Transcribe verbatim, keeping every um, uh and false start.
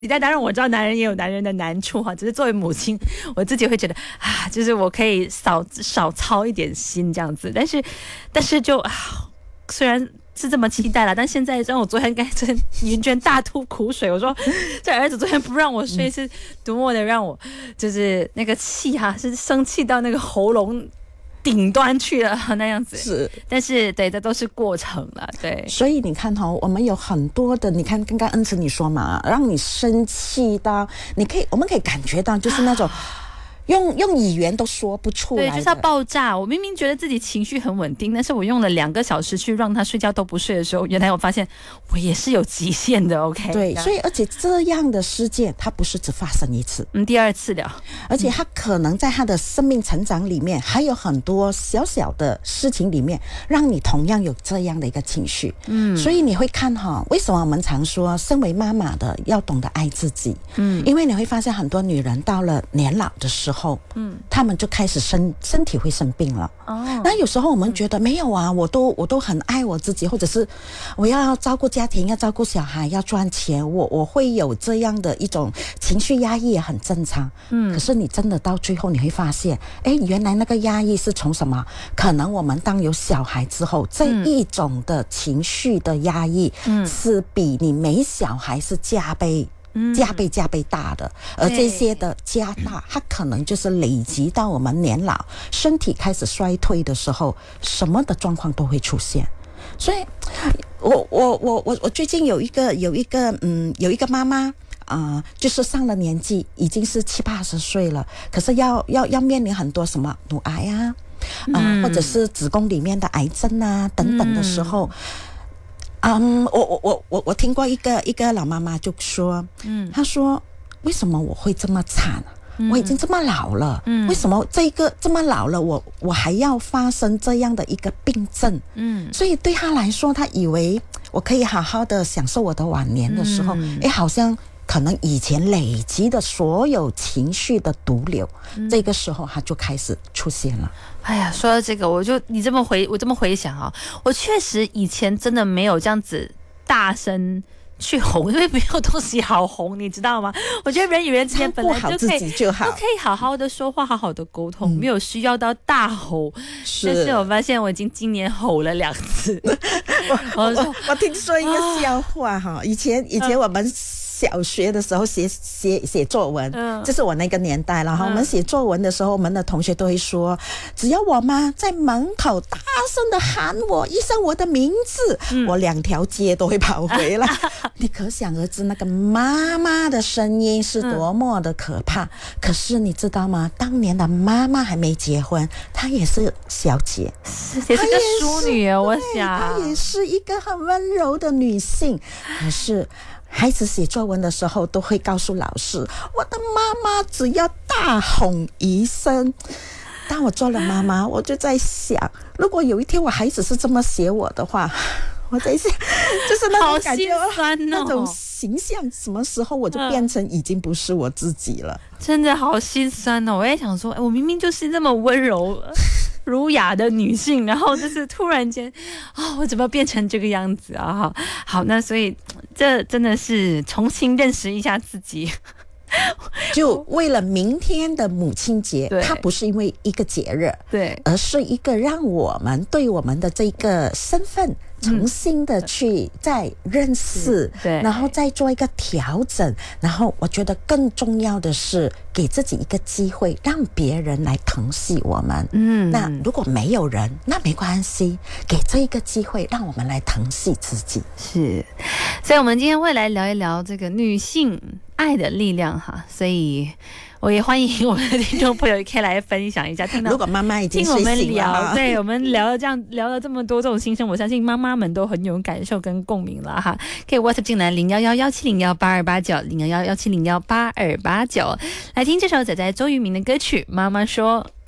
但当然我知道男人也有男人的难处哈，只是作为母亲，我自己会觉得啊，就是我可以少少操一点心这样子，但是但是就啊，虽然是这么期待了，但现在让我昨天该真云娟大吐苦水，我说这儿子昨天不让我睡，是多么的让我就是那个气哈、啊，是生气到那个喉咙顶端去了那样子， 是， 但是对，这都是过程了，对。 所以你看哦，我们有很多的，你看刚刚恩慈你说嘛，让你生气到，你可以，我们可以感觉到，就是那种。用用语言都说不出来的， 对，就是要爆炸。我明明觉得自己情绪很稳定，但是我用了两个小时去让他睡觉都不睡的时候，原来我发现我也是有极限的。OK， 对，所以而且这样的事件，它不是只发生一次， 嗯，第二次了， 而且他可能在他的生命成长里面，还有很多小小的事情里面，让你同样有这样的一个情绪。嗯，所以你会看哈，为什么我们常说，身为妈妈的要懂得爱自己？嗯，因为你会发现很多女人到了年老的时候。嗯，他们就开始身身体会生病了。哦，那有时候我们觉得、嗯、没有啊，我都我都很爱我自己，或者是我要照顾家庭，要照顾小孩，要赚钱，我我会有这样的一种情绪压抑也很正常。嗯，可是你真的到最后你会发现，哎，原来那个压抑是从什么？可能我们当有小孩之后，这一种的情绪的压抑，嗯，是比你没小孩是加倍。加倍加倍大的，而这些的加大，它可能就是累积到我们年老身体开始衰退的时候，什么的状况都会出现。所以我我我我我最近有一个有一个嗯有一个妈妈啊、呃，就是上了年纪，已经是七八十岁了，可是要要要面临很多什么乳癌啊啊、呃嗯，或者是子宫里面的癌症啊等等的时候。嗯嗯，我我我我我听过一个一个老妈妈就说，嗯，她说为什么我会这么惨、啊嗯？我已经这么老了，嗯，为什么这个这么老了，我我还要发生这样的一个病症？嗯，所以对她来说，她以为我可以好好的享受我的晚年的时候，嗯、诶，好像可能以前累积的所有情绪的毒瘤，嗯、这个时候她就开始出现了。 哎呀，说到这个，我就你这么回，我这么回想啊，我确实以前真的没有这样子大声去哄，因为没有东西好哄，你知道吗？我觉得人与人之间本来就可以就好都可以好好的说话，好好的沟通，嗯、没有需要到大吼。是，但是我发现我已经今年吼了两次。 我我我听说一个笑话哈、哦，以前以前我们。小学的时候写写写作文，嗯，这是我那个年代了哈。嗯、我们写作文的时候，我们的同学都会说，只要我妈在门口大声的喊我一声我的名字，嗯、我两条街都会跑回来。你可想而知，那个妈妈的声音是多么的可怕。嗯、可是你知道吗？当年的妈妈还没结婚，她也是小姐， 也是个淑女啊，我想， 她也是一个很温柔的女性，可是。孩子写作文的时候都会告诉老师，我的妈妈只要大吼一声。当我做了妈妈，我就在想，如果有一天我孩子是这么写我的话，我在想，就是那种感觉， 好心酸哦、 那种形象，什么时候我就变成已经不是我自己了？ 嗯、真的好心酸哦！我也想说，我明明就是这么温柔。儒雅的女性，然后就是突然间啊、哦，我怎么变成这个样子啊？好，那所以这真的是重新认识一下自己。 就为了明天的母亲节，它不是因为一个节日， 对， 而是一个让我们对我们的这个身份重新的去再认识， 对， 然后再做一个调整，然后我觉得更重要的是给自己一个机会，让别人来疼惜我们。嗯，那如果没有人，那没关系，给这一个机会，让我们来疼惜自己。 是，所以我们今天会来聊一聊这个女性爱的力量哈，所以我也欢迎我们的听众朋友也可以来分享一下。听到如果妈妈已经睡醒了， 听我们聊，对我们聊了这样聊了这么多这种心声，我相信妈妈们都很有感受跟共鸣了哈。可以 WhatsApp 进来零幺幺幺七零幺八二八九零幺幺幺七零幺八二八九，来听这首仔仔周渝民的歌曲《妈妈说》。